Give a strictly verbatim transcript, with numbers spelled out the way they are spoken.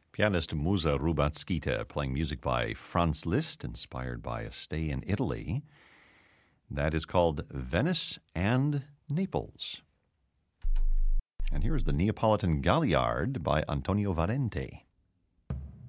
Pianist Musa Rubacskita playing music by Franz Liszt, inspired by a stay in Italy. That is called Venice and Naples. And here is the Neapolitan Galliard by Antonio Valente.